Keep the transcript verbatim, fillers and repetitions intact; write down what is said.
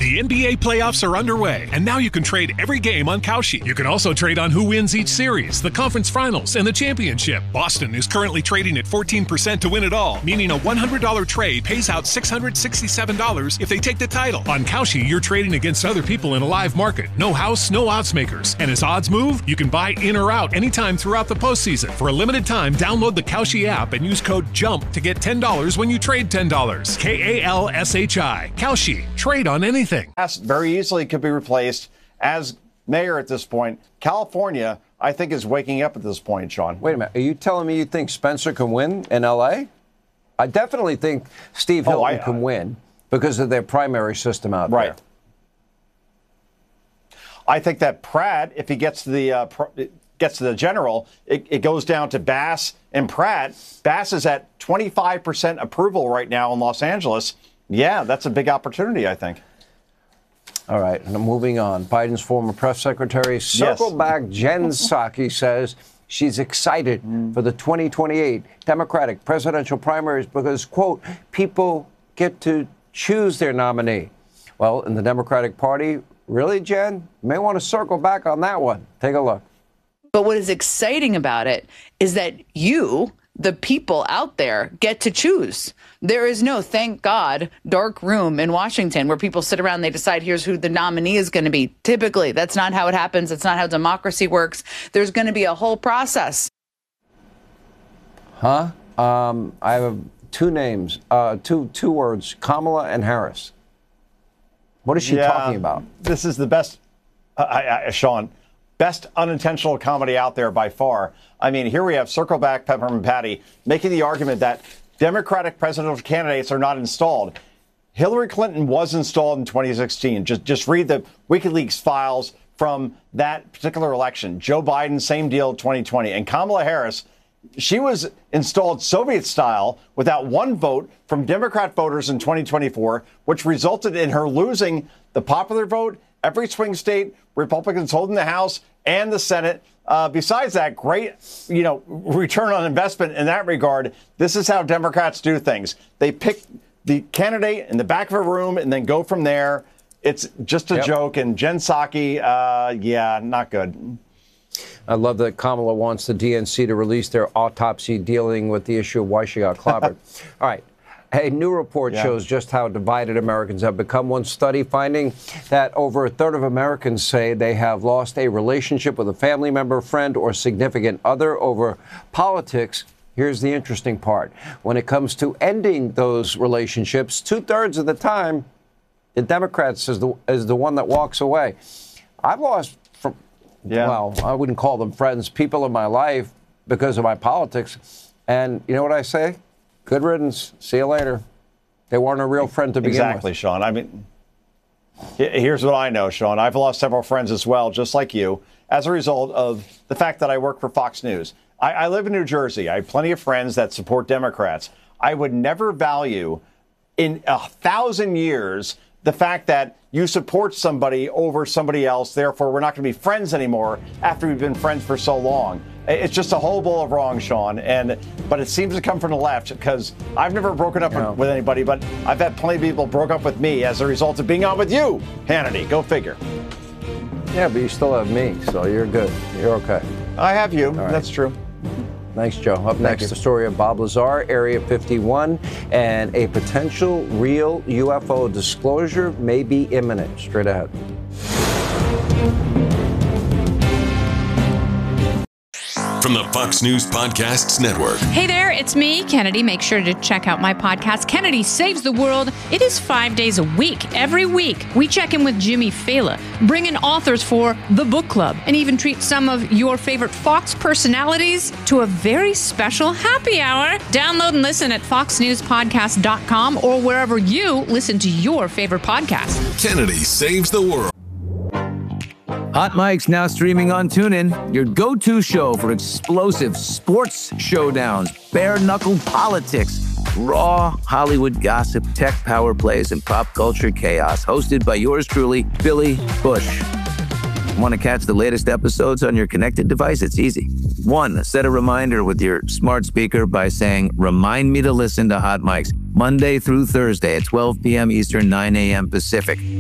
The N B A playoffs are underway, and now you can trade every game on Kalshi. You can also trade on who wins each series, the conference finals, and the championship. Boston is currently trading at fourteen percent to win it all, meaning a one hundred dollars trade pays out six hundred sixty-seven dollars if they take the title. On Kalshi, you're trading against other people in a live market. No house, no odds makers. And as odds move, you can buy in or out anytime throughout the postseason. For a limited time, download the Kalshi app and use code JUMP to get ten dollars when you trade ten dollars. K A L S H I. Kalshi. Trade on anything. Very easily could be replaced as mayor at this point. California, I think, is waking up at this point, Sean. Wait a minute. Are you telling me you think Spencer can win in L A? I definitely think Steve Hilton oh, I, can I, win because of their primary system out right. there. I think that Pratt, if he gets to the uh, gets to the general, it, it goes down to Bass and Pratt. Bass is at twenty-five percent approval right now in Los Angeles. Yeah, that's a big opportunity, I think. All right, and moving on. Biden's former press secretary, circle yes. back, Jen Psaki says she's excited mm. for the twenty twenty-eight Democratic presidential primaries because, quote, people get to choose their nominee. Well, in the Democratic Party, really, Jen? You may want to circle back on that one. Take a look. But what is exciting about it is that you, the people out there, get to choose. There is no, thank God, dark room in Washington where people sit around and they decide here's who the nominee is going to be. Typically, that's not how it happens. That's not how democracy works. There's going to be a whole process. Huh? Um, I have two names, uh, two two words, Kamala and Harris. What is she yeah, talking about? This is the best, uh, I, I, Sean, best unintentional comedy out there by far. I mean, here we have Circle Back Peppermint Patty making the argument that Democratic presidential candidates are not installed. Hillary Clinton was installed in twenty sixteen. Just, just read the WikiLeaks files from that particular election. Joe Biden, same deal, twenty twenty. And Kamala Harris, she was installed Soviet style without one vote from Democrat voters in twenty twenty-four, which resulted in her losing the popular vote, every swing state, Republicans holding the House and the Senate. Uh, besides that, great, you know, return on investment in that regard. This is how Democrats do things. They pick the candidate in the back of a room and then go from there. It's just a yep. joke. And Jen Psaki, uh, yeah, not good. I love that Kamala wants the D N C to release their autopsy dealing with the issue of why she got clobbered. All right. A new report yeah. shows just how divided Americans have become. One study finding that over a third of Americans say they have lost a relationship with a family member, friend, or significant other over politics. Here's the interesting part. When it comes to ending those relationships, two-thirds of the time, the Democrats is the, is the one that walks away. I've lost, from, yeah. well, I wouldn't call them friends, people in my life because of my politics. And you know what I say? Good riddance. See you later. They weren't a real friend to begin exactly, with. Exactly, Sean. I mean, here's what I know, Sean. I've lost several friends as well, just like you, as a result of the fact that I work for Fox News. I, I live in New Jersey. I have plenty of friends that support Democrats. I would never value in a thousand years the fact that you support somebody over somebody else. Therefore, we're not going to be friends anymore after we've been friends for so long. It's just a whole bowl of wrong, Sean. And but it seems to come from the left because I've never broken up no. with anybody, but I've had plenty of people broke up with me as a result of being on with you, Hannity. Go figure. Yeah, but you still have me, so you're good. You're okay. I have you. Right. That's true. Thanks, Joe. Up Thank next, you. The story of Bob Lazar, Area fifty-one, and a potential real U F O disclosure may be imminent. Straight ahead. From the Fox News Podcasts Network. Hey there, it's me, Kennedy. Make sure to check out my podcast, Kennedy Saves the World. It is five days a week. Every week, we check in with Jimmy Fallon, bring in authors for the book club, and even treat some of your favorite Fox personalities to a very special happy hour. Download and listen at fox news podcast dot com or wherever you listen to your favorite podcast. Kennedy Saves the World. Hot Mike's now streaming on TuneIn, your go-to show for explosive sports showdowns, bare-knuckle politics, raw Hollywood gossip, tech power plays, and pop culture chaos. Hosted by yours truly, Billy Bush. Want to catch the latest episodes on your connected device? It's easy. One, set a reminder with your smart speaker by saying, "Remind me to listen to Hot Mike's Monday through Thursday at twelve p.m. Eastern, nine a.m. Pacific."